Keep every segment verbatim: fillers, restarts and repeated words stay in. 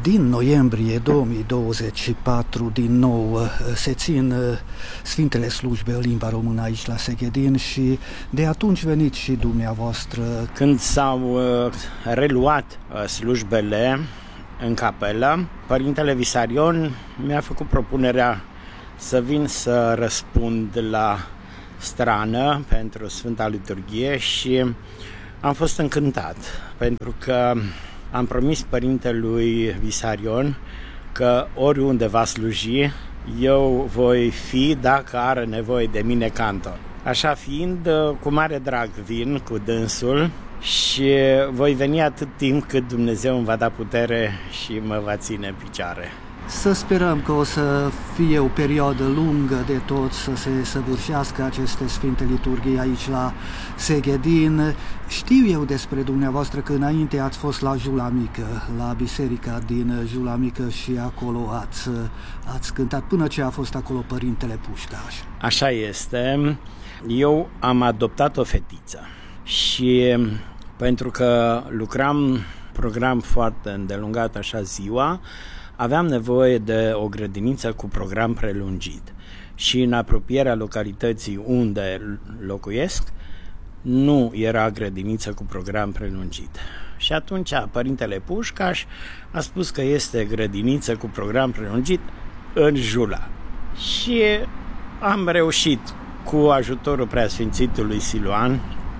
Din noiembrie două mii douăzeci și patru, din nou, se țin Sfintele Slujbe în limba română aici la Seghedin și de atunci veniți și dumneavoastră. Când s-au reluat slujbele în capelă, Părintele Visarion mi-a făcut propunerea să vin să răspund la strană pentru Sfânta Liturghie și am fost încântat, pentru că am promis Părintelui Visarion că oriunde va sluji, eu voi fi dacă are nevoie de mine cantor. Așa fiind, cu mare drag vin cu dânsul și voi veni atât timp cât Dumnezeu îmi va da putere și mă va ține în picioare. Să sperăm că o să fie o perioadă lungă de tot să se săvârșească aceste Sfinte Liturghii aici la Seghedin. Știu eu despre dumneavoastră că înainte ați fost la Jula Mică, la biserica din Jula Mică și acolo ați, ați cântat până ce a fost acolo Părintele Pușcaș. Așa este. Eu am adoptat o fetiță și pentru că lucram program foarte îndelungat așa ziua, aveam nevoie de o grădiniță cu program prelungit și în apropierea localității unde locuiesc nu era grădiniță cu program prelungit. Și atunci Părintele Pușcaș a spus că este grădiniță cu program prelungit în Jula. Și am reușit cu ajutorul Preasfințitului Siluan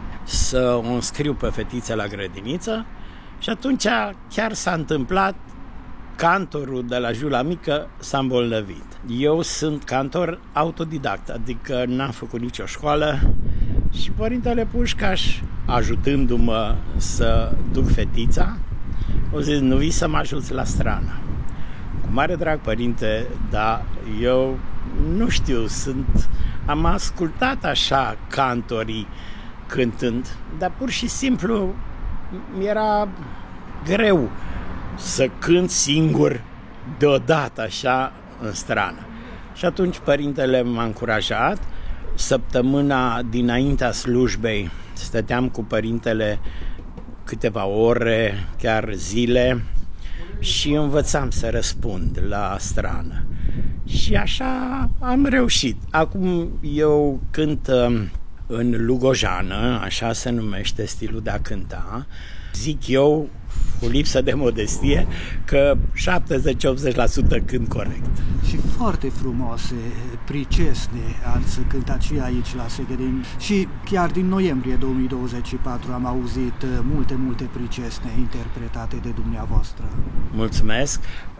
să o înscriu pe fetiță la grădiniță și atunci chiar s-a întâmplat. Cantorul de la Jula Mică s-a îmbolnăvit. Eu sunt cantor autodidact, adică n-am făcut nicio școală și Părintele Pușcaș, ajutându-mă să duc fetița, o zis, nu vii să mă ajuți la strană. Cu mare drag, părinte, dar eu nu știu, sunt, am ascultat așa cantorii cântând, dar pur și simplu mi-era greu să cânt singur deodată așa în strană. Și atunci Părintele m-a încurajat. Săptămâna dinaintea slujbei stăteam cu Părintele câteva ore, chiar zile și învățam să răspund la strană. Și așa am reușit. Acum eu cânt în lugojană, așa se numește stilul de a cânta. Zic eu, cu lipsă de modestie, că șaptezeci-optzeci la sută cânt corect. Și foarte frumoase, pricesne ați cântat și aici la Seghedin și chiar din noiembrie două mii douăzeci și patru am auzit multe, multe pricesne interpretate de dumneavoastră. Mulțumesc!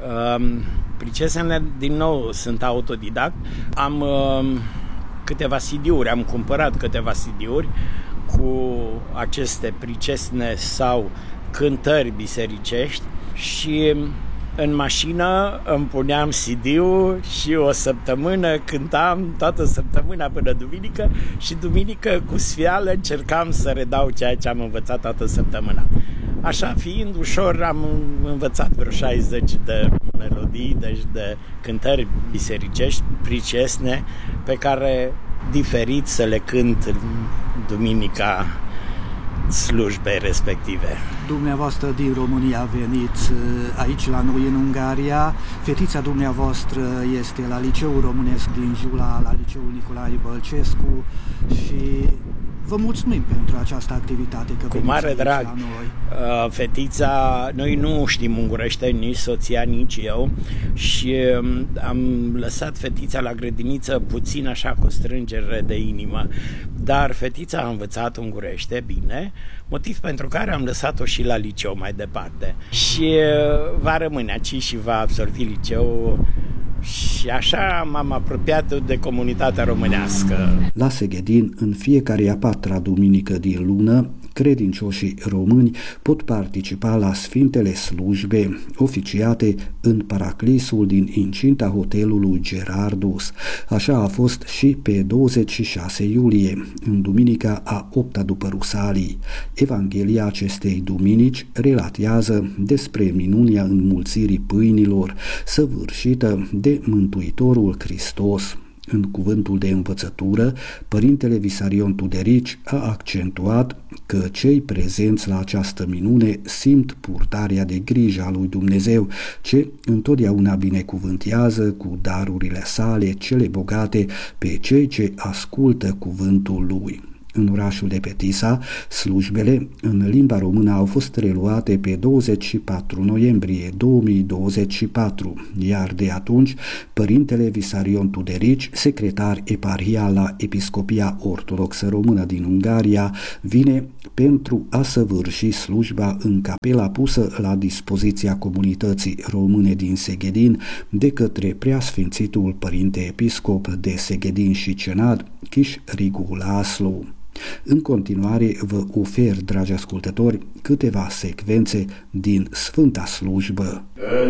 Pricesnele, din nou, sunt autodidact. Am câteva C D-uri, am cumpărat câteva C D-uri cu aceste pricesne sau cântări bisericești și în mașină îmi puneam C D-ul și o săptămână cântam toată săptămâna până duminică și duminică cu sfială încercam să redau ceea ce am învățat toată săptămâna. Așa fiind, ușor am învățat vreo șaizeci de melodii, deci de cântări bisericești, pricesne, pe care diferit să le cânt duminica slujbei respective. Dumneavoastră din România veniți aici la noi în Ungaria. Fetița dumneavoastră este la Liceul Românesc din Jula, la Liceul Nicolae Bălcescu și vă mulțumim pentru această activitate. Că cu mare drag. La noi. Fetița, noi nu știm ungurește, nici soția, nici eu și am lăsat fetița la grădiniță puțin așa cu strângere de inimă, dar fetița a învățat ungurește bine, motiv pentru care am lăsat-o și la liceu mai departe și va rămâne aici și va absolvi liceul. Și așa m-am apropiat de comunitatea românească. La Seghedin, în fiecare a patra duminică din lună, credincioșii români pot participa la Sfintele Slujbe oficiate în paraclisul din incinta hotelului Gerardus. Așa a fost și pe douăzeci și șase iulie, în duminica a opta după Rusalii. Evanghelia acestei duminici relatează despre minunia înmulțirii pâinilor săvârșită de Mântuitorul Hristos. În cuvântul de învățătură, părintele Visarion Tuderici a accentuat că cei prezenți la această minune simt purtarea de grijă a lui Dumnezeu, ce întotdeauna binecuvântează cu darurile sale cele bogate pe cei ce ascultă cuvântul lui. În orașul de pe Tisa, slujbele în limba română au fost reluate pe douăzeci și patru noiembrie două mii douăzeci și patru, iar de atunci părintele Visarion Tuderici, secretar eparhial la Episcopia Ortodoxă Română din Ungaria, vine pentru a săvârși slujba în capela pusă la dispoziția comunității române din Seghedin de către preasfințitul părinte episcop de Seghedin și Cenad, Chiș Rigu László. În continuare vă ofer, dragi ascultători, câteva secvențe din Sfânta Slujbă.